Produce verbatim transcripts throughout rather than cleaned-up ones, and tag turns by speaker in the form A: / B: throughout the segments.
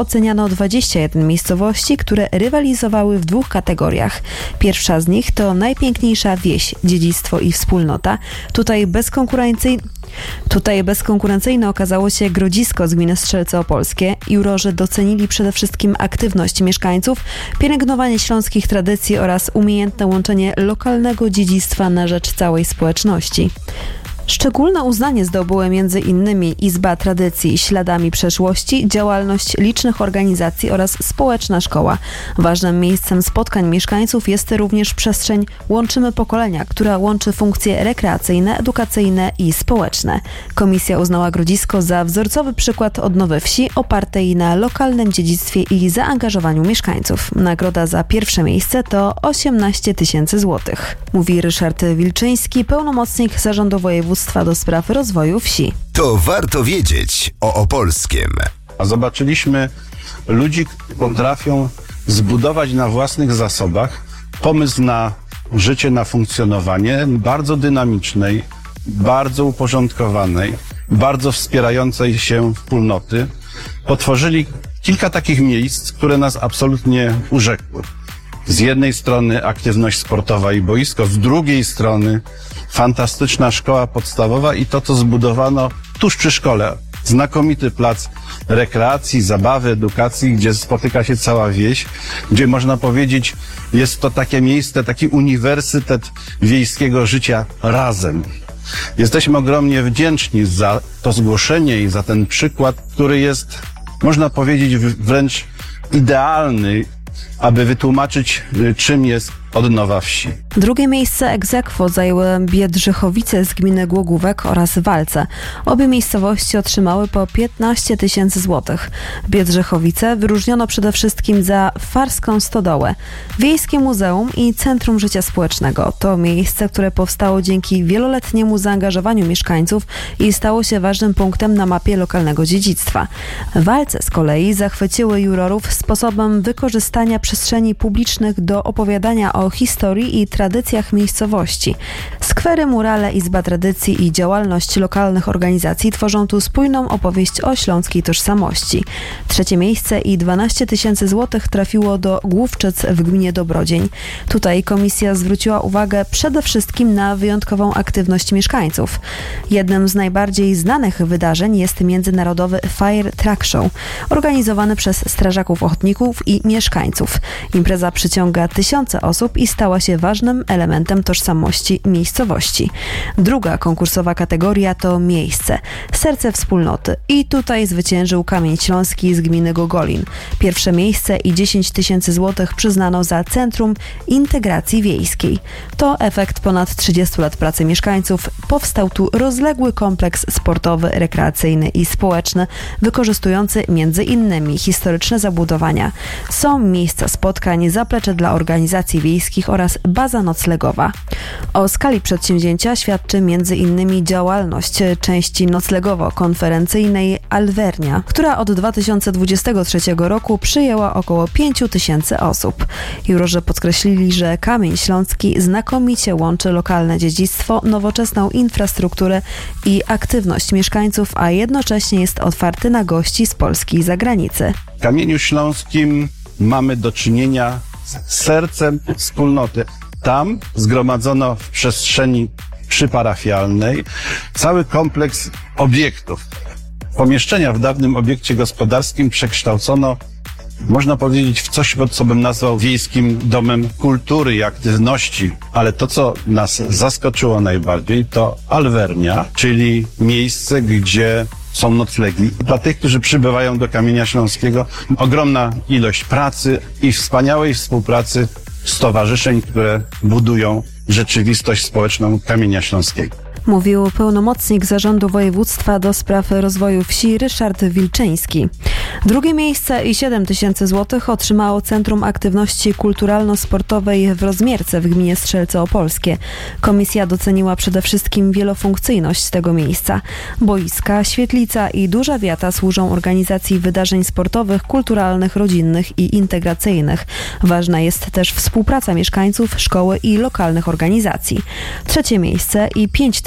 A: oceniano dwadzieścia jeden miejscowości, które rywalizowały w dwóch kategoriach. Pierwsza z nich to najpiękniejsza wieś, dziedzictwo i wspólnota. Tutaj bezkonkurencyjnie Tutaj bezkonkurencyjne okazało się Grodzisko z gminy Strzelce Opolskie. Jurorzy docenili przede wszystkim aktywność mieszkańców, pielęgnowanie śląskich tradycji oraz umiejętne łączenie lokalnego dziedzictwa na rzecz całej społeczności. Szczególne uznanie zdobyły między innymi Izba Tradycji, Śladami Przeszłości, działalność licznych organizacji oraz społeczna szkoła. Ważnym miejscem spotkań mieszkańców jest również przestrzeń Łączymy Pokolenia, która łączy funkcje rekreacyjne, edukacyjne i społeczne. Komisja uznała Grodzisko za wzorcowy przykład odnowy wsi opartej na lokalnym dziedzictwie i zaangażowaniu mieszkańców. Nagroda za pierwsze miejsce to osiemnaście tysięcy złotych. Mówi Ryszard Wilczyński, pełnomocnik Zarządu Województwa do spraw rozwoju wsi.
B: To warto wiedzieć o Opolskiem.
C: A zobaczyliśmy ludzi, którzy potrafią zbudować na własnych zasobach pomysł na życie, na funkcjonowanie bardzo dynamicznej, bardzo uporządkowanej, bardzo wspierającej się wspólnoty. Potworzyli kilka takich miejsc, które nas absolutnie urzekły. Z jednej strony aktywność sportowa i boisko, z drugiej strony fantastyczna szkoła podstawowa i to, co zbudowano tuż przy szkole. Znakomity plac rekreacji, zabawy, edukacji, gdzie spotyka się cała wieś, gdzie można powiedzieć, jest to takie miejsce, taki uniwersytet wiejskiego życia razem. Jesteśmy ogromnie wdzięczni za to zgłoszenie i za ten przykład, który jest, można powiedzieć, wręcz idealny, aby wytłumaczyć, czym jest odnowa wsi.
A: Drugie miejsce ex aequo zajęły Biedrzychowice z gminy Głogówek oraz Walce. Obie miejscowości otrzymały po piętnaście tysięcy złotych. Biedrzychowice wyróżniono przede wszystkim za Farską Stodołę, Wiejskie Muzeum i Centrum Życia Społecznego. To miejsce, które powstało dzięki wieloletniemu zaangażowaniu mieszkańców i stało się ważnym punktem na mapie lokalnego dziedzictwa. Walce z kolei zachwyciły jurorów sposobem wykorzystania przestrzeni publicznych do opowiadania o historii i tradycjach miejscowości. Skwery, murale, Izba Tradycji i działalność lokalnych organizacji tworzą tu spójną opowieść o śląskiej tożsamości. Trzecie miejsce i dwanaście tysięcy złotych trafiło do Główczyc w gminie Dobrodzień. Tutaj komisja zwróciła uwagę przede wszystkim na wyjątkową aktywność mieszkańców. Jednym z najbardziej znanych wydarzeń jest międzynarodowy Fire Truck Show, organizowany przez strażaków ochotników i mieszkańców. Impreza przyciąga tysiące osób i stała się ważnym elementem tożsamości miejscowości. Druga konkursowa kategoria to miejsce, serce wspólnoty i tutaj zwyciężył Kamień Śląski z gminy Gogolin. Pierwsze miejsce i dziesięć tysięcy złotych przyznano za Centrum Integracji Wiejskiej. To efekt ponad trzydziestu lat pracy mieszkańców. Powstał tu rozległy kompleks sportowy, rekreacyjny i społeczny, wykorzystujący między innymi historyczne zabudowania. Są miejsca spotkań, zaplecze dla organizacji wiejskich oraz baza noclegowa. O skali przedsięwzięcia świadczy między innymi działalność części noclegowo-konferencyjnej Alvernia, która od dwa tysiące dwudziestego trzeciego roku przyjęła około pięć tysięcy osób. Jurorzy podkreślili, że Kamień Śląski znakomicie łączy lokalne dziedzictwo, nowoczesną infrastrukturę i aktywność mieszkańców, a jednocześnie jest otwarty na gości z Polski i zagranicy.
C: W Kamieniu Śląskim mamy do czynienia z sercem wspólnoty. Tam zgromadzono w przestrzeni przyparafialnej cały kompleks obiektów. Pomieszczenia w dawnym obiekcie gospodarskim przekształcono, można powiedzieć, w coś, co bym nazwał wiejskim domem kultury i aktywności. Ale to, co nas zaskoczyło najbardziej, to Alvernia, czyli miejsce, gdzie są noclegi. Dla tych, którzy przybywają do Kamienia Śląskiego, ogromna ilość pracy i wspaniałej współpracy stowarzyszeń, które budują rzeczywistość społeczną Kamienia Śląskiego.
A: Mówił pełnomocnik Zarządu Województwa do spraw rozwoju wsi Ryszard Wilczyński. Drugie miejsce i siedem tysięcy złotych otrzymało Centrum Aktywności Kulturalno-Sportowej w Rozmierce w gminie Strzelce Opolskie. Komisja doceniła przede wszystkim wielofunkcyjność tego miejsca. Boiska, świetlica i duża wiata służą organizacji wydarzeń sportowych, kulturalnych, rodzinnych i integracyjnych. Ważna jest też współpraca mieszkańców, szkoły i lokalnych organizacji. Trzecie miejsce i pięć tysięcy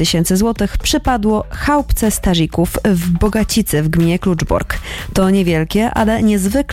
A: tysięcy złotych przypadło chałupce strażników w Bogacicy w gminie Kluczbork. To niewielkie, ale niezwykle